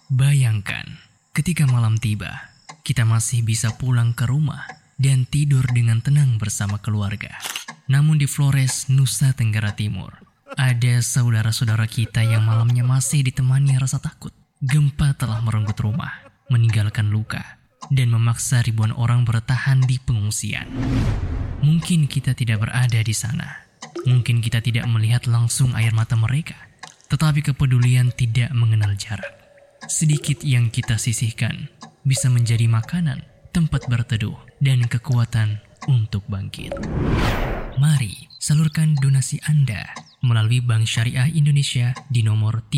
Bayangkan, ketika malam tiba, kita masih bisa pulang ke rumah dan tidur dengan tenang bersama keluarga. Namun di Flores, Nusa Tenggara Timur, ada saudara-saudara kita yang malamnya masih ditemani rasa takut. Gempa telah merenggut rumah, meninggalkan luka, dan memaksa ribuan orang bertahan di pengungsian. Mungkin kita tidak berada di sana. Mungkin kita tidak melihat langsung air mata mereka. Tetapi kepedulian tidak mengenal jarak. Sedikit yang kita sisihkan bisa menjadi makanan, tempat berteduh, dan kekuatan untuk bangkit. Mari salurkan donasi Anda melalui Bank Syariah Indonesia di nomor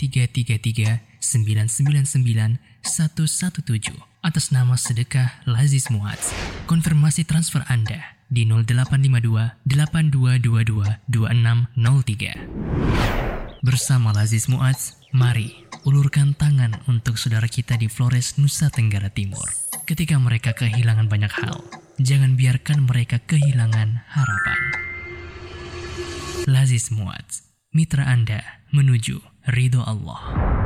3333999117 atas nama Sedekah Laziz Muadz. Konfirmasi transfer Anda di 0852 8222 2603. Bersama Laziz Muadz, mari ulurkan tangan untuk saudara kita di Flores, Nusa Tenggara Timur. Ketika mereka kehilangan banyak hal, jangan biarkan mereka kehilangan harapan. Laziz Muadz, mitra Anda menuju ridho Allah.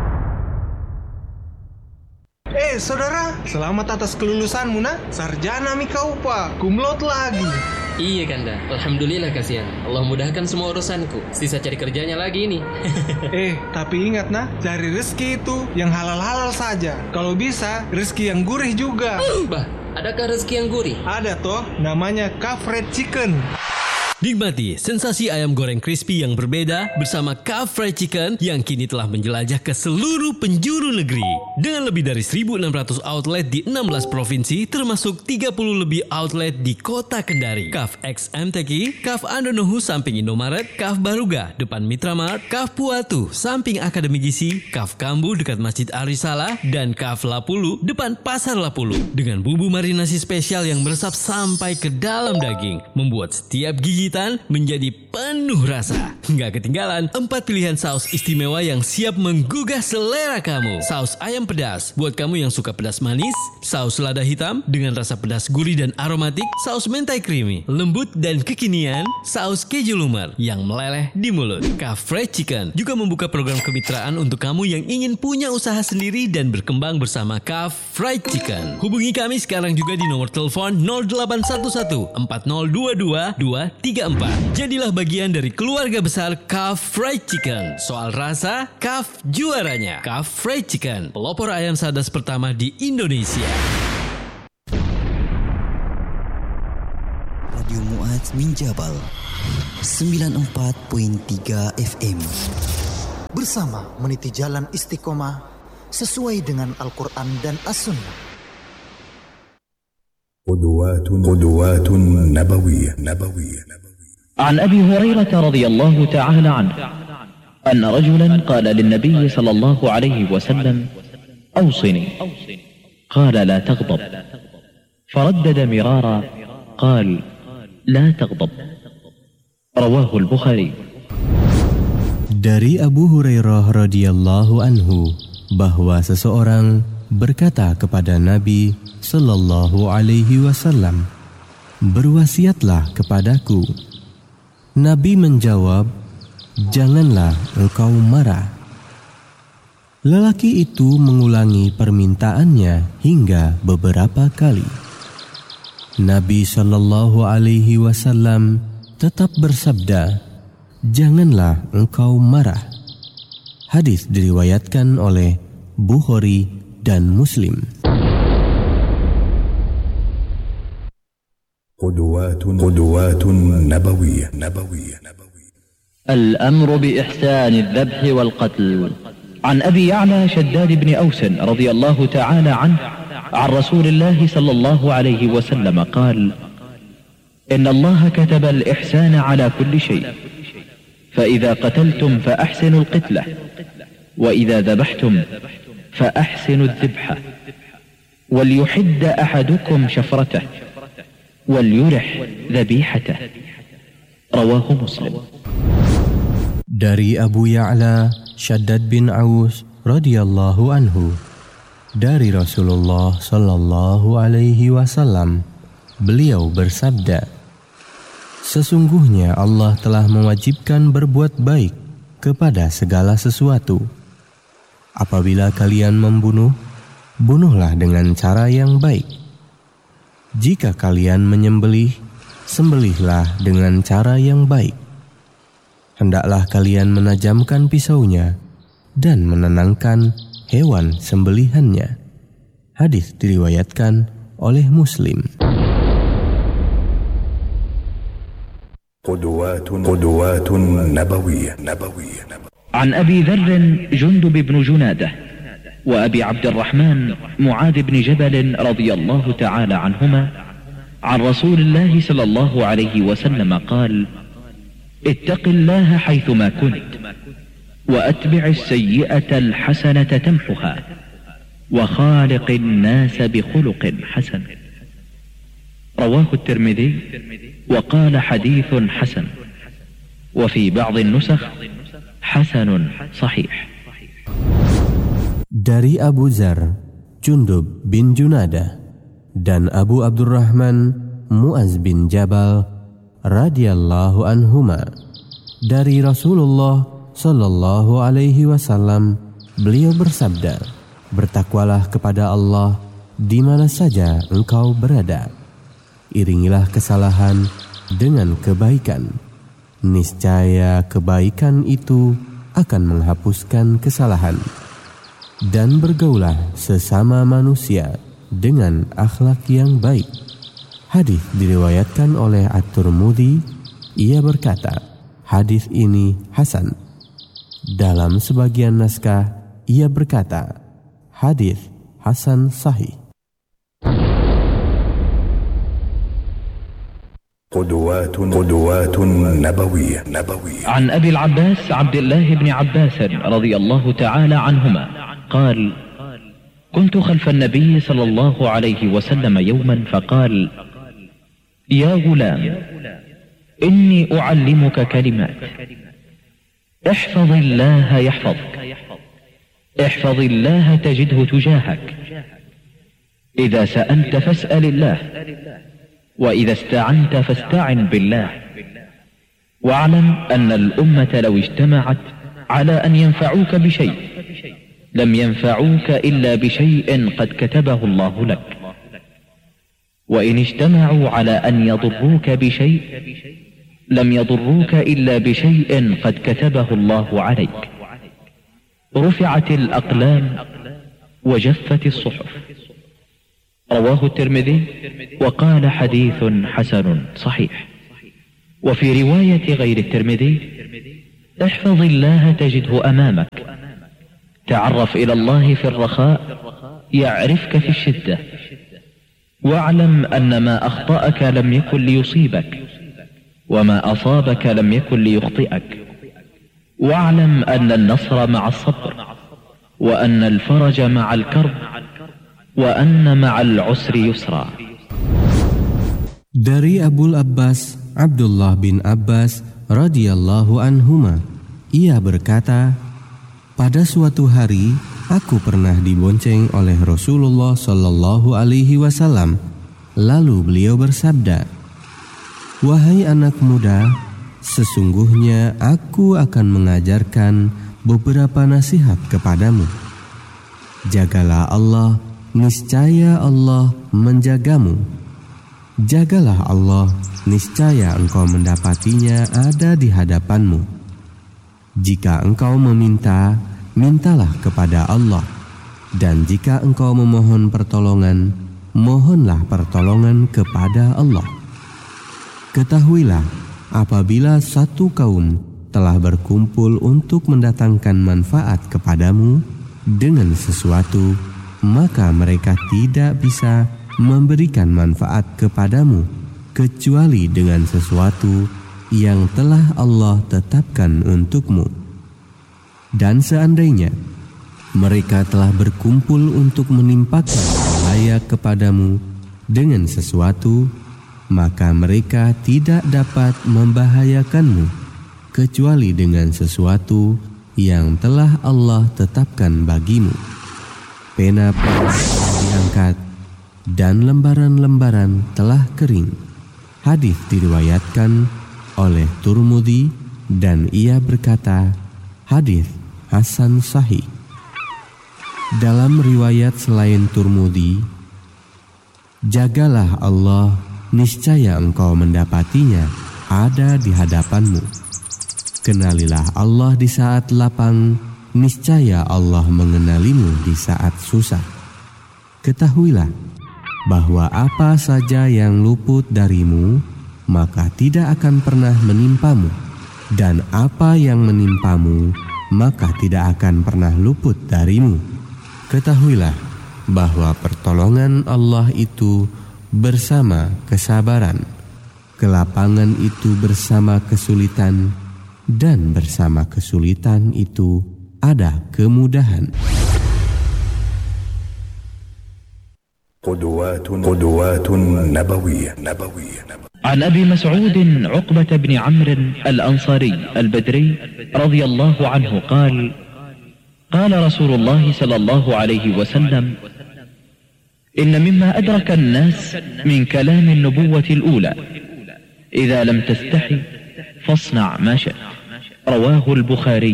Saudara, selamat atas kelulusanmu nak. Sarjana mi kau pak, kumlot lagi. Iya Kanda, alhamdulillah kasihan. Allah mudahkan semua urusanku. Sisa cari kerjanya lagi ini. Tapi ingat nak, cari rezeki itu yang halal-halal saja. Kalau bisa, rezeki yang gurih juga. Bah, adakah rezeki yang gurih? Ada toh, namanya Kaf Fried Chicken. Nikmati sensasi ayam goreng crispy yang berbeda bersama Kaf Fried Chicken yang kini telah menjelajah ke seluruh penjuru negeri. Dengan lebih dari 1.600 outlet di 16 provinsi termasuk 30 lebih outlet di kota Kendari. Kaf X MTQ, Kaf Andonohu samping Indomaret, Kaf Baruga depan Mitramart, Kaf Puatu samping Akademi Gizi, Kaf Kambu dekat Masjid Arisala, dan Kaf Lapulu depan Pasar Lapulu. Dengan bumbu marinasi spesial yang meresap sampai ke dalam daging, membuat setiap gigi menjadi penuh rasa. Nggak ketinggalan 4 pilihan saus istimewa yang siap menggugah selera kamu. Saus ayam pedas buat kamu yang suka pedas manis, saus lada hitam dengan rasa pedas gurih dan aromatik, saus mentai creamy, lembut dan kekinian, saus keju lumer yang meleleh di mulut. Kaf Fried Chicken juga membuka program kemitraan untuk kamu yang ingin punya usaha sendiri dan berkembang bersama Kaf Fried Chicken. Hubungi kami sekarang juga di nomor telepon 0811 4022 234. Jadilah bagian dari keluarga besar Kaf Fried Chicken. Soal rasa, Kaf juaranya. Kaf Fried Chicken, pelopor ayam sadas pertama di Indonesia. Radio Muadz Minjabal 94.3 FM. Bersama meniti jalan istiqomah sesuai dengan Al-Quran dan As-Sunnah. قدوات نبوية. عن أبي هريرة رضي الله تعالى عنه أن رجلا قال للنبي صلى الله عليه وسلم أوصني، قال لا تغضب، فردد مرارا قال لا تغضب. رواه البخاري. Dari Abu Hurairah radhiyallahu anhu bahwa seseorang berkata kepada Nabi sallallahu alaihi wasallam, "Berwasiatlah kepadaku." Nabi menjawab, "Janganlah engkau marah." Lelaki itu mengulangi permintaannya hingga beberapa kali. Nabi sallallahu alaihi wasallam tetap bersabda, "Janganlah engkau marah." Hadis diriwayatkan oleh Bukhari dan Muslim. قدوات نبوية. الأمر بإحسان الذبح والقتل. عن أبي يعلى شداد بن أوس رضي الله تعالى عنه عن رسول الله صلى الله عليه وسلم قال: إن الله كتب الإحسان على كل شيء، فإذا قتلتم فأحسنوا القتلة، وإذا ذبحتم فأحسنوا الذبحة، وليحد أحدكم شفرته وليرح ذبيحته. رواه مسلم. Dari Abu Ya'la Shaddad bin Aus radhiyallahu anhu, dari Rasulullah sallallahu alaihi wasallam, beliau bersabda, "Sesungguhnya Allah telah mewajibkan berbuat baik kepada segala sesuatu. apabila kalian membunuh, bunuhlah dengan cara yang baik. Jika kalian menyembelih, sembelihlah dengan cara yang baik. Hendaklah kalian menajamkan pisaunya dan menenangkan hewan sembelihannya. Hadis diriwayatkan oleh Muslim. قدوات نبوية. عن أبي ذر جندب بن جنادة وأبي عبد الرحمن معاذ بن جبل رضي الله تعالى عنهما عن رسول الله صلى الله عليه وسلم قال: اتق الله حيثما كنت وأتبع السيئة الحسنة تمحها وخالق الناس بخلق حسن. رواه الترمذي وقال حديث حسن، وفي بعض النسخ حسن صحيح. Dari Abu Dzar, Jundub bin Junadah, dan Abu Abdurrahman Muaz bin Jabal radhiyallahu anhuma, dari Rasulullah sallallahu alaihi wasallam, beliau bersabda, bertakwalah kepada Allah di mana saja engkau berada. Iringilah kesalahan dengan kebaikan. Niscaya kebaikan itu akan menghapuskan kesalahan. Dan bergaulah sesama manusia dengan akhlak yang baik. Hadis diriwayatkan oleh At-Tirmidzi. Ia berkata, hadis ini hasan. Dalam sebagian naskah ia berkata, hadis hasan sahih. قدوات نبوية. عن أبي العباس عبد الله بن عباس رضي الله تعالى عنهما قال: كنت خلف النبي صلى الله عليه وسلم يوما فقال: يا غلام، إني أعلمك كلمات، احفظ الله يحفظك، احفظ الله تجده تجاهك، إذا سألت فاسأل الله، وإذا استعنت فاستعن بالله، واعلم أن الأمة لو اجتمعت على أن ينفعوك بشيء لم ينفعوك إلا بشيء قد كتبه الله لك، وإن اجتمعوا على أن يضروك بشيء لم يضروك إلا بشيء قد كتبه الله عليك، رفعت الأقلام وجفت الصحف. رواه الترمذي وقال حديث حسن صحيح. وفي رواية غير الترمذي: احفظ الله تجده أمامك، تعرف إلى الله في الرخاء يعرفك في الشدة، واعلم أن ما أخطأك لم يكن ليصيبك، وما أصابك لم يكن ليخطئك، واعلم أن النصر مع الصبر، وأن الفرج مع الكرب، وأن مع العسر يسرا. Dari Abul Abbas Abdullah bin Abbas radhiyallahu anhuma, ia berkata, pada suatu hari aku pernah dibonceng oleh Rasulullah sallallahu alaihi wasallam. Lalu beliau bersabda, wahai anak muda, sesungguhnya aku akan mengajarkan beberapa nasihat kepadamu. Jagalah Allah, niscaya Allah menjagamu. Jagalah Allah, niscaya engkau mendapatinya ada di hadapanmu. Jika engkau meminta, mintalah kepada Allah. Dan jika engkau memohon pertolongan, mohonlah pertolongan kepada Allah. Ketahuilah, apabila satu kaum telah berkumpul untuk mendatangkan manfaat kepadamu dengan sesuatu, maka mereka tidak bisa memberikan manfaat kepadamu kecuali dengan sesuatu yang telah Allah tetapkan untukmu. Dan seandainya mereka telah berkumpul untuk menimpakan bahaya kepadamu dengan sesuatu, maka mereka tidak dapat membahayakanmu kecuali dengan sesuatu yang telah Allah tetapkan bagimu. Pena-pena telah diangkat dan lembaran-lembaran telah kering. Hadis diriwayatkan oleh Tirmidzi dan ia berkata, hadis hasan sahih. Dalam riwayat selain Turmudi, jagalah Allah, niscaya engkau mendapatinya ada di hadapanmu. Kenalilah Allah di saat lapang, niscaya Allah mengenalimu di saat susah. Ketahuilah bahwa apa saja yang luput darimu, maka tidak akan pernah menimpamu, dan apa yang menimpamu, maka tidak akan pernah luput darimu. Ketahuilah bahwa pertolongan Allah itu bersama kesabaran, kelapangan itu bersama kesulitan, dan bersama kesulitan itu ada kemudahan. قدوات نبوية. عن أبي مسعود عقبة بن عمرو الأنصاري البدري رضي الله عنه قال: قال رسول الله صلى الله عليه وسلم: إن مما أدرك الناس من كلام النبوة الأولى إذا لم تستحي فاصنع ما شئت. رواه البخاري.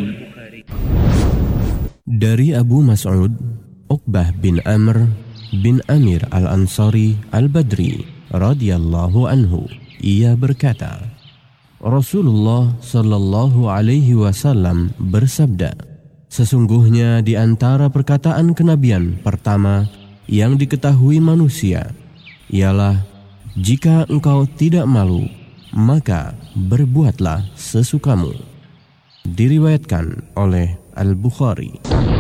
Dari Abu Mas'ud, Uqbah bin Amr bin Amir al-Ansari al-Badri radhiyallahu anhu, ia berkata, Rasulullah sallallahu alaihi wasallam bersabda, sesungguhnya di antara perkataan kenabian pertama yang diketahui manusia ialah, jika engkau tidak malu, maka berbuatlah sesukamu. Diriwayatkan oleh Al-Bukhari.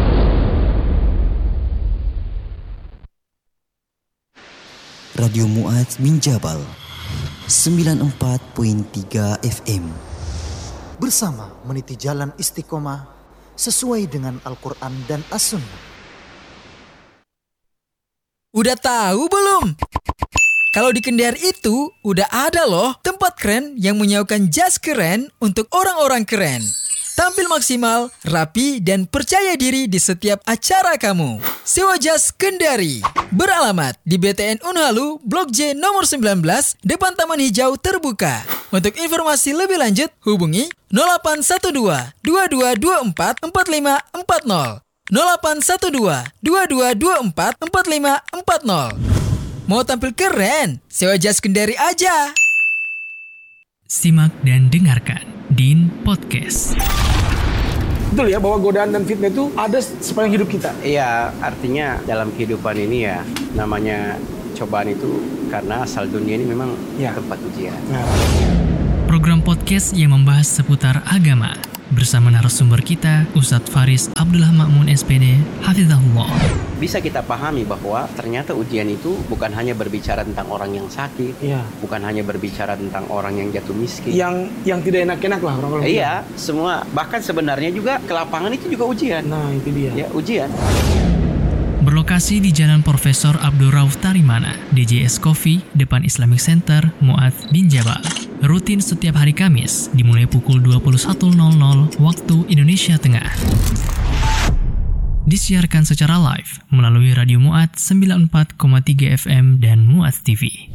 Radio Mu'adz bin Jabal 94.3 FM. Bersama meniti jalan istiqomah sesuai dengan Al-Quran dan As-Sunnah. Udah tahu belum? Kalau di Kendari itu udah ada loh tempat keren yang menyediakan jas keren untuk orang-orang keren. Tampil maksimal, rapi, dan percaya diri di setiap acara kamu. Sewa jas Kendari. Beralamat di BTN Unhalu, Blok J nomor 19, depan Taman Hijau Terbuka. Untuk informasi lebih lanjut, hubungi 0812 2224 4540. 0812 2224 4540. Mau tampil keren? Sewa jas Kendari aja. Simak dan dengarkan Din Podcast. Betul ya bahwa godaan dan fitnah itu ada sepanjang hidup kita. Iya, artinya dalam kehidupan ini ya namanya cobaan itu karena asal dunia ini memang tempat ujian. Program podcast yang membahas seputar agama bersama narasumber kita Ustadz Faris Abdullah Ma'mun SPD Hafizahullah. Bisa kita pahami bahwa ternyata ujian itu bukan hanya berbicara tentang orang yang sakit, bukan hanya berbicara tentang orang yang jatuh miskin, yang tidak enak-enak lah orang-orang. Iya, semua, bahkan sebenarnya juga kelapangan itu juga ujian. Nah, itu dia. Ya, ujian. Berlokasi di Jalan Profesor Abdul Rauf Tarimana, DJS Coffee, depan Islamic Center, Mu'adz bin Jabal. Rutin setiap hari Kamis, dimulai pukul 21.00 waktu Indonesia Tengah. Disiarkan secara live melalui Radio Mu'adz 94,3 FM dan Mu'adz TV.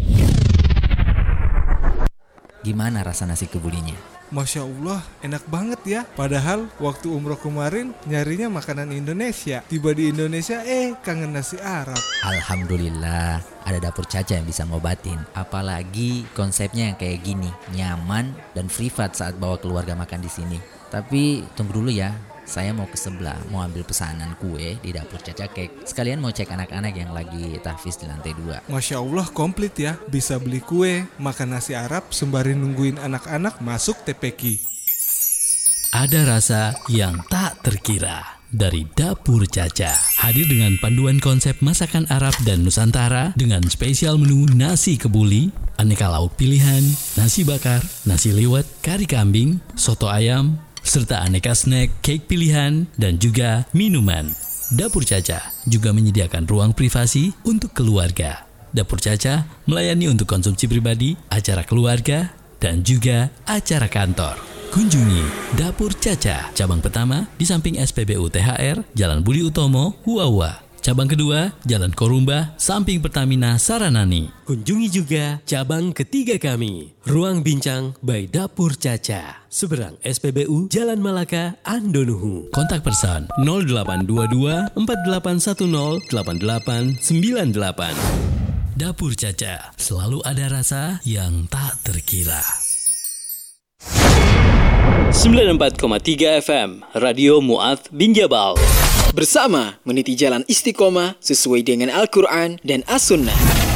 Gimana rasa nasi kebulinya? Masya Allah, enak banget ya. Padahal waktu umroh kemarin nyarinya makanan Indonesia. Tiba di Indonesia, kangen nasi Arab. Alhamdulillah, ada Dapur Caca yang bisa ngobatin. Apalagi konsepnya yang kayak gini, nyaman dan privat saat bawa keluarga makan di sini. Tapi tunggu dulu ya, saya mau ke sebelah, mau ambil pesanan kue di Dapur Caca Cake. Sekalian mau cek anak-anak yang lagi tahfiz di lantai 2. Masya Allah, komplit ya. Bisa beli kue, makan nasi Arab, sembari nungguin anak-anak masuk TPQ. Ada rasa yang tak terkira dari Dapur Caca. Hadir dengan panduan konsep masakan Arab dan Nusantara dengan spesial menu nasi kebuli, aneka lauk pilihan, nasi bakar, nasi liwet, kari kambing, soto ayam, serta aneka snack, cake pilihan, dan juga minuman. Dapur Caca juga menyediakan ruang privasi untuk keluarga. Dapur Caca melayani untuk konsumsi pribadi, acara keluarga, dan juga acara kantor. Kunjungi Dapur Caca, cabang pertama di samping SPBU THR, Jalan Budi Utomo, Huawa, Cabang kedua, Jalan Korumba, samping Pertamina Saranani. Kunjungi juga cabang ketiga kami, Ruang Bincang by Dapur Caca, seberang SPBU Jalan Malaka, Andonuhu. Kontak person 0822 4810 8898. Dapur Caca, selalu ada rasa yang tak terkira. 94,3 FM, Radio Mu'adz bin Jabal. Bersama meniti jalan istiqomah sesuai dengan Al-Quran dan As-Sunnah.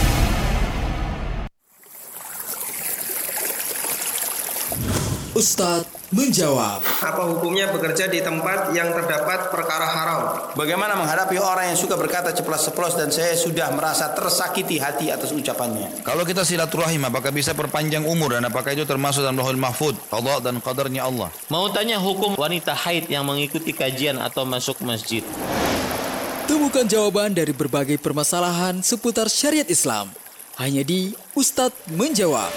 Ustadz menjawab. Apa hukumnya bekerja di tempat yang terdapat perkara haram? Bagaimana menghadapi orang yang suka berkata ceplas-ceplos dan saya sudah merasa tersakiti hati atas ucapannya? Kalau kita silaturahim, apakah bisa perpanjang umur dan apakah itu termasuk dalam Lauhul Mahfuz, qada dan qadarnya Allah? Mau tanya hukum wanita haid yang mengikuti kajian atau masuk masjid? Temukan jawaban dari berbagai permasalahan seputar syariat Islam hanya di Ustadz Menjawab.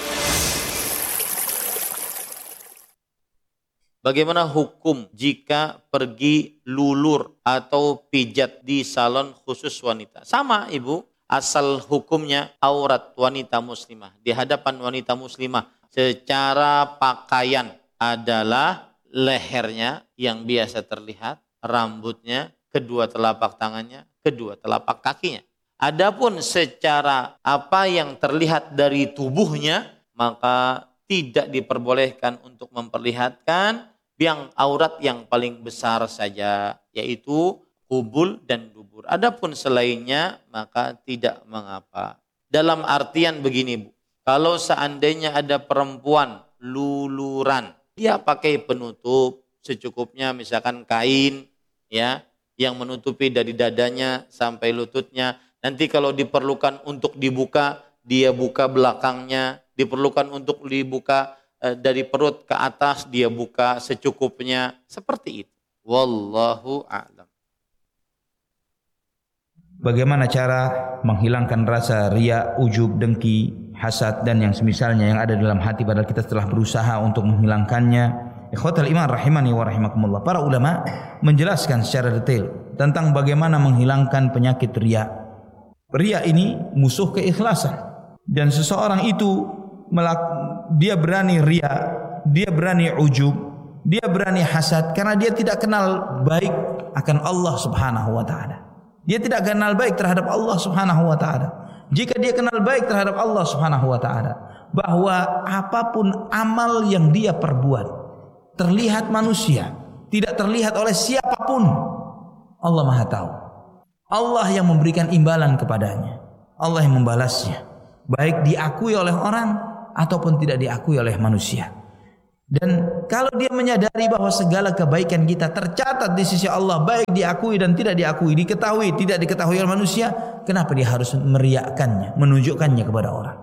Bagaimana hukum jika pergi lulur atau pijat di salon khusus wanita? Sama Ibu, asal hukumnya aurat wanita muslimah. Di hadapan wanita muslimah secara pakaian adalah lehernya yang biasa terlihat, rambutnya, kedua telapak tangannya, kedua telapak kakinya. Adapun secara apa yang terlihat dari tubuhnya, maka tidak diperbolehkan untuk memperlihatkan yang aurat yang paling besar saja, yaitu kubul dan dubur. Adapun selainnya maka tidak mengapa. Dalam artian begini Bu, kalau seandainya ada perempuan luluran, dia pakai penutup secukupnya, misalkan kain ya yang menutupi dari dadanya sampai lututnya. Nanti kalau diperlukan untuk dibuka, dia buka belakangnya. Diperlukan untuk dibuka dari perut ke atas, dia buka secukupnya, seperti itu. Wallahu a'lam. Bagaimana cara menghilangkan rasa riya, ujub, dengki, hasad dan yang semisalnya yang ada dalam hati padahal kita telah berusaha untuk menghilangkannya? Ikhwatal iman rahimani wa rahimakumullah. Para ulama menjelaskan secara detail tentang bagaimana menghilangkan penyakit riya. Riya ini musuh keikhlasan dan seseorang itu dia berani riya, dia berani ujub, dia berani hasad karena dia tidak kenal baik akan Allah Subhanahu wa taala. Dia tidak kenal baik terhadap Allah Subhanahu wa taala. Jika dia kenal baik terhadap Allah Subhanahu wa taala, bahwa apapun amal yang dia perbuat terlihat manusia, tidak terlihat oleh siapapun, Allah Maha tahu. Allah yang memberikan imbalan kepadanya, Allah yang membalasnya, baik diakui oleh orang ataupun tidak diakui oleh manusia. Dan kalau dia menyadari bahwa segala kebaikan kita tercatat di sisi Allah, baik diakui dan tidak diakui, diketahui tidak diketahui oleh manusia, kenapa dia harus meriakkannya, menunjukkannya kepada orang?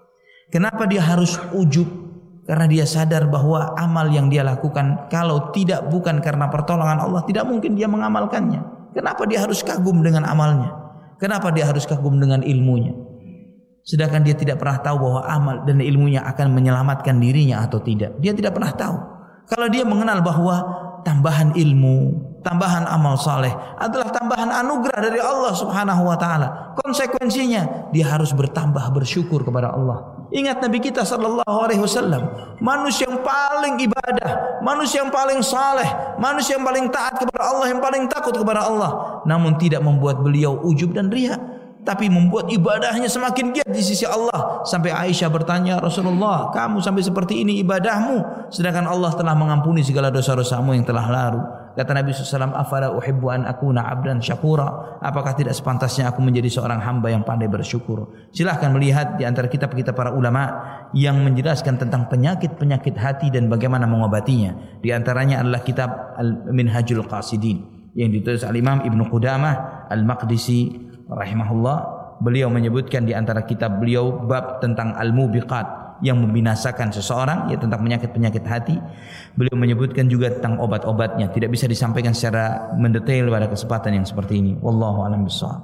Kenapa dia harus ujub? Karena dia sadar bahwa amal yang dia lakukan kalau tidak bukan karena pertolongan Allah, tidak mungkin dia mengamalkannya. Kenapa dia harus kagum dengan amalnya? Kenapa dia harus kagum dengan ilmunya? Sedangkan dia tidak pernah tahu bahwa amal dan ilmunya akan menyelamatkan dirinya atau tidak. Dia tidak pernah tahu. Kalau dia mengenal bahwa tambahan ilmu, tambahan amal saleh adalah tambahan anugerah dari Allah Subhanahu wa taala, konsekuensinya dia harus bertambah bersyukur kepada Allah. Ingat Nabi kita sallallahu alaihi wasallam, manusia yang paling ibadah, manusia yang paling saleh, manusia yang paling taat kepada Allah, yang paling takut kepada Allah, namun tidak membuat beliau ujub dan riya, tapi membuat ibadahnya semakin giat di sisi Allah. Sampai Aisyah bertanya, Rasulullah, kamu sampai seperti ini ibadahmu, sedangkan Allah telah mengampuni segala dosa-dosamu yang telah lalu. Kata Nabi SAW, afala uhibbu an akuna abdan syakura, apakah tidak sepantasnya aku menjadi seorang hamba yang pandai bersyukur? Silahkan melihat di antara kitab-kitab para ulama yang menjelaskan tentang penyakit-penyakit hati dan bagaimana mengobatinya. Di antaranya adalah kitab Al-Minhajul Qasidin yang ditulis Al-Imam Ibnu Qudamah Al-Maqdisi rahimahullah. Beliau menyebutkan di antara kitab beliau bab tentang al-mubiqat yang membinasakan seseorang, ya tentang penyakit-penyakit hati. Beliau menyebutkan juga tentang obat-obatnya. Tidak bisa disampaikan secara mendetail pada kesempatan yang seperti ini. Wallahu a'lam bishawab.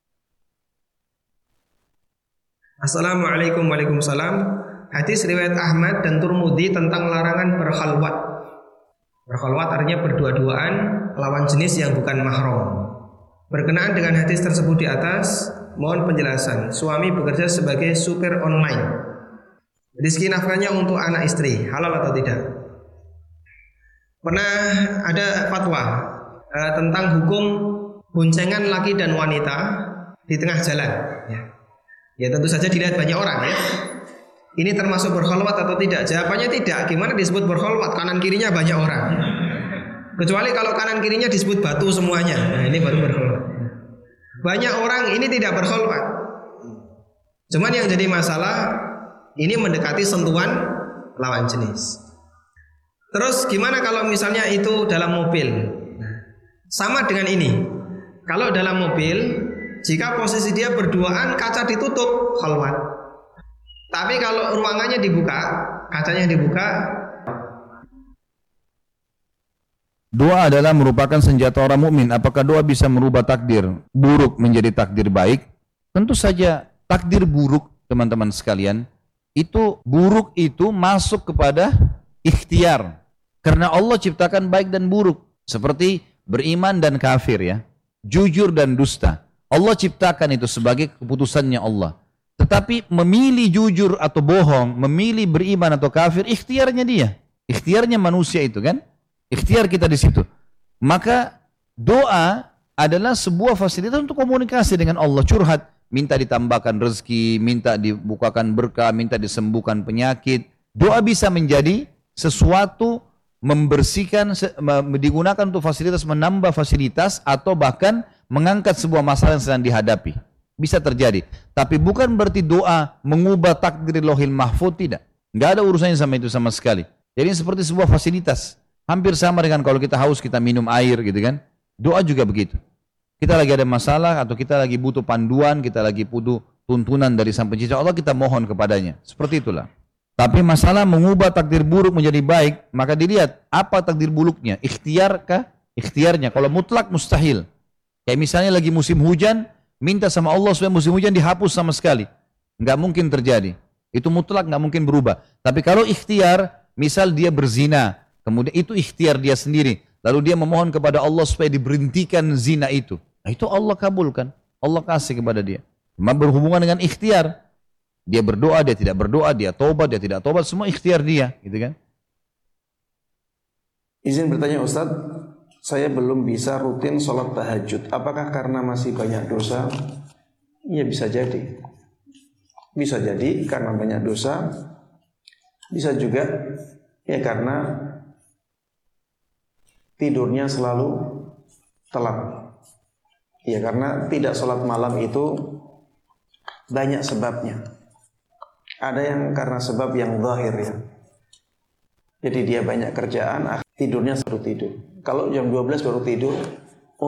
Assalamualaikum waalaikumsalam. Hadis riwayat Ahmad dan Turmudi tentang larangan berkhalwat. Berkhalwat artinya berdua-duaan lawan jenis yang bukan mahram. Berkenaan dengan hadis tersebut di atas, mohon penjelasan. Suami bekerja sebagai supir online. Rizki nafkahnya untuk anak istri, halal atau tidak? Pernah ada fatwa tentang hukum boncengan laki dan wanita di tengah jalan. Ya tentu saja dilihat banyak orang ya. Ini termasuk berkholwat atau tidak? Jawabannya tidak. Gimana disebut berkholwat? Kanan kirinya banyak orang. Kecuali kalau kanan kirinya disebut batu semuanya. Nah ini baru berkholwat. Banyak orang ini tidak berkholwat. Cuman yang jadi masalah ini mendekati sentuhan lawan jenis. Terus gimana kalau misalnya itu dalam mobil? Sama dengan ini. Kalau dalam mobil, jika posisi dia berduaan kaca ditutup, kholwat. Tapi kalau ruangannya dibuka, kacanya dibuka. Doa adalah merupakan senjata orang mukmin. Apakah doa bisa merubah takdir buruk menjadi takdir baik? Tentu saja takdir buruk, teman-teman sekalian, itu buruk itu masuk kepada ikhtiar. Karena Allah ciptakan baik dan buruk, seperti beriman dan kafir ya, jujur dan dusta. Allah ciptakan itu sebagai keputusannya Allah. Tetapi memilih jujur atau bohong, memilih beriman atau kafir, ikhtiarnya dia. Ikhtiarnya manusia itu kan. Ikhtiar kita di situ. Maka doa adalah sebuah fasilitas untuk komunikasi dengan Allah. Curhat, minta ditambahkan rezeki, minta dibukakan berkah, minta disembuhkan penyakit. Doa bisa menjadi sesuatu membersihkan, digunakan untuk fasilitas, menambah fasilitas, atau bahkan mengangkat sebuah masalah yang sedang dihadapi. Bisa terjadi. Tapi bukan berarti doa mengubah takdir Lauhil Mahfuz, tidak. Nggak ada urusannya sama itu sama sekali. Jadi seperti sebuah fasilitas. Hampir sama dengan kalau kita haus, kita minum air gitu kan. Doa juga begitu. Kita lagi ada masalah atau kita lagi butuh panduan, kita lagi butuh tuntunan dari Sang Pencipta Allah, kita mohon kepadanya. Seperti itulah. Tapi masalah mengubah takdir buruk menjadi baik, maka dilihat apa takdir buruknya. Ikhtiarkah? Ikhtiarnya. Kalau mutlak mustahil. Kayak misalnya lagi musim hujan, minta sama Allah supaya musim hujan dihapus sama sekali. Nggak mungkin terjadi. Itu mutlak, nggak mungkin berubah. Tapi kalau ikhtiar, misal dia berzina, kemudian itu ikhtiar dia sendiri. Lalu dia memohon kepada Allah supaya diberhentikan zina itu. Nah, itu Allah kabulkan. Allah kasih kepada dia. Cuma berhubungan dengan ikhtiar. Dia berdoa, dia tidak berdoa, dia tobat, dia tidak tobat, semua ikhtiar dia, gitu kan? Izin bertanya Ustadz, saya belum bisa rutin sholat tahajud. Apakah karena masih banyak dosa? Ya bisa jadi. Bisa jadi karena banyak dosa. Bisa juga ya karena tidurnya selalu telat. Ya karena tidak sholat malam itu banyak sebabnya. Ada yang karena sebab yang zahir ya. Jadi dia banyak kerjaan, tidurnya baru tidur. Kalau jam 12 baru tidur,